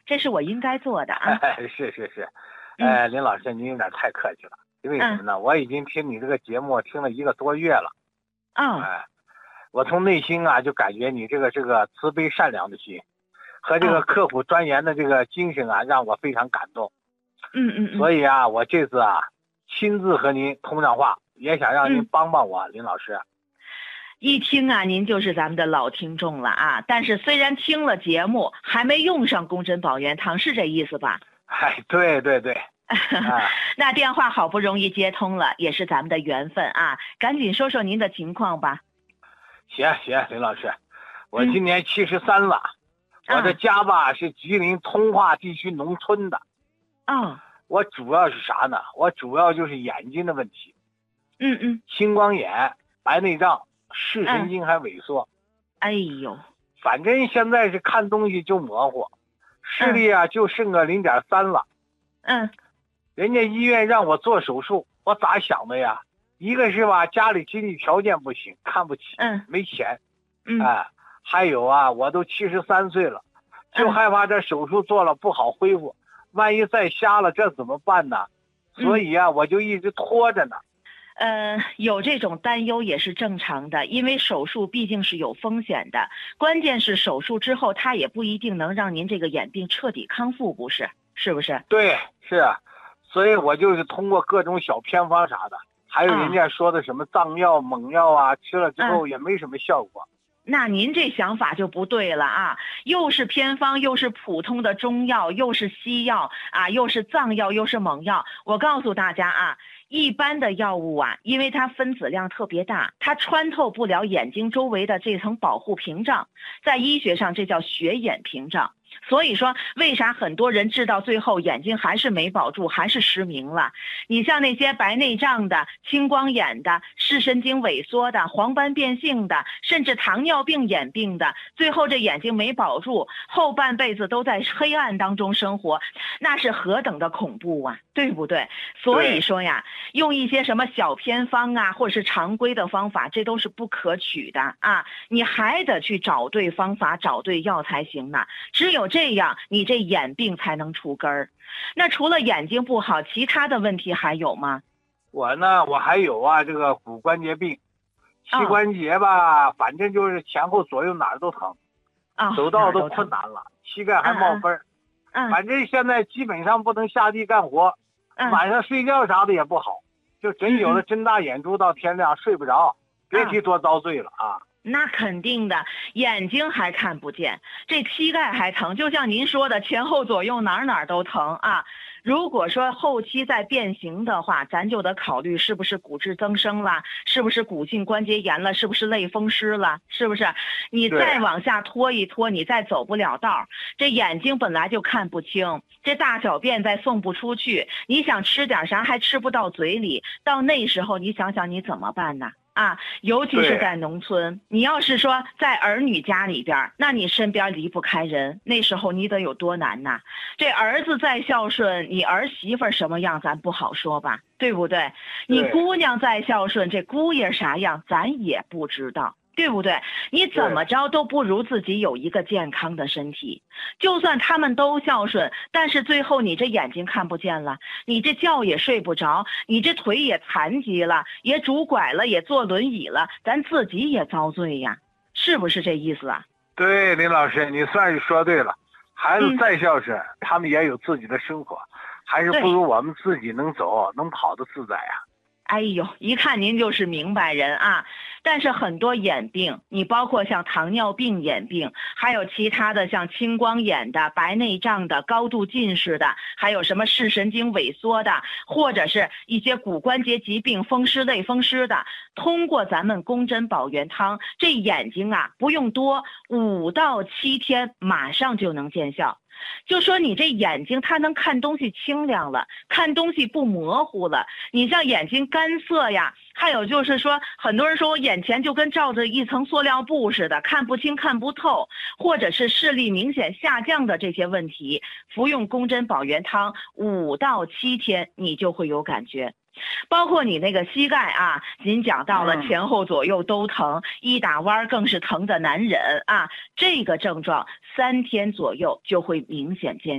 这是我应该做的啊。 是是是， 嗯林老师您有点太客气了，因为什么呢？我已经听你这个节目听了1个多月了， 哦我从内心啊就感觉你这个慈悲善良的心和这个刻苦钻研的这个精神啊，让我非常感动。所以啊，我这次啊亲自和您通上话，也想让您帮帮我，林老师。 一听啊，您就是咱们的老听众了啊。但是虽然听了节目，还没用上宫珍宝元汤，是这意思吧？ 对对对。 那电话好不容易接通了，也是咱们的缘分啊。赶紧说说您的情况吧。 行，林老师，我今年73了，我的家吧是吉林通化地区农村的。我主要是啥呢？我主要就是眼睛的问题。青光眼、白内障、视神经还萎缩。 哎呦， 反正现在是看东西就模糊，视力啊就剩个0.3了。人家医院让我做手术，我咋想的呀？一个是吧，家里经济条件不行，看不起，没钱。还有啊，我都73岁了，就害怕这手术做了不好恢复，万一再瞎了，这怎么办呢？所以啊，我就一直拖着呢。 有这种担忧也是正常的，因为手术毕竟是有风险的，关键是手术之后它也不一定能让您这个眼病彻底康复，是不是？ 对，是啊，所以我就是通过各种小偏方啥的，还有人家说的什么藏药、猛药啊，吃了之后也没什么效果。 那您这想法就不对了啊！又是偏方，又是普通的中药，又是西药啊，又是藏药，又是猛药。我告诉大家啊，一般的药物啊，因为它分子量特别大，它穿透不了眼睛周围的这层保护屏障，在医学上这叫血眼屏障。所以说，为啥很多人治到最后眼睛还是没保住，还是失明了？你像那些白内障的、青光眼的、视神经萎缩的、黄斑变性的，甚至糖尿病眼病的，最后这眼睛没保住，后半辈子都在黑暗当中生活，那是何等的恐怖啊，对不对？所以说呀，用一些什么小偏方啊，或者是常规的方法，这都是不可取的啊！你还得去找对方法，找对药才行呢。只有这样，你这眼病才能除根儿。那除了眼睛不好，其他的问题还有吗？ 我呢，我还有啊，这个骨关节病，膝关节吧，反正就是前后左右哪儿都疼，走道都困难了，膝盖还冒风。反正现在基本上不能下地干活，晚上睡觉啥的也不好，就真有的睁大眼珠到天亮睡不着，别提多遭罪了啊。 那肯定的，眼睛还看不见，这膝盖还疼，就像您说的，前后左右哪儿都疼啊。如果说后期再变形的话，咱就得考虑是不是骨质增生了，是不是骨性关节炎了，是不是类风湿了，是不是？你再往下拖一拖，你再走不了道，这眼睛本来就看不清，这大小便再送不出去，你想吃点啥还吃不到嘴里，到那时候你想想你怎么办呢？尤其是在农村，你要是说在儿女家里边，那你身边离不开人，那时候你得有多难呐？这儿子再孝顺，你儿媳妇什么样咱不好说吧，对不对？你姑娘再孝顺，这姑爷啥样咱也不知道，对不对？你怎么着都不如自己有一个健康的身体。就算他们都孝顺，但是最后你这眼睛看不见了，你这觉也睡不着，你这腿也残疾了，也拄拐了，也坐轮椅了，咱自己也遭罪呀，是不是这意思啊？ 对，林老师，你算是说对了。孩子再孝顺，他们也有自己的生活，还是不如我们自己能走能跑得自在呀。 哎呦，一看您就是明白人啊！但是很多眼病，你包括像糖尿病眼病，还有其他的像青光眼的、白内障的、高度近视的，还有什么视神经萎缩的，或者是一些骨关节疾病、风湿类风湿的，通过咱们宫珍宝元汤，这眼睛啊不用多，5到7天马上就能见效。就说你这眼睛它能看东西清亮了，看东西不模糊了，你像眼睛干涩呀，还有就是说很多人说我眼前就跟罩着一层塑料布似的，看不清看不透，或者是视力明显下降的这些问题，服用宫珍宝元汤5到7天你就会有感觉。包括你那个膝盖啊，您讲到了前后左右都疼，一打弯更是疼得难忍啊，这个症状3天左右就会明显见